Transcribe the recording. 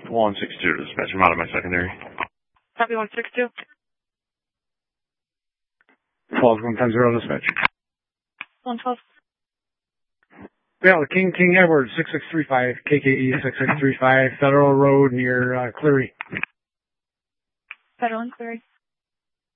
162 to dispatch. I'm out of my secondary. Copy 162. 12-110 dispatch. 112. Yeah, King Edward 6635, KKE 6635, Federal Road near Cleary. Federal and Cleary.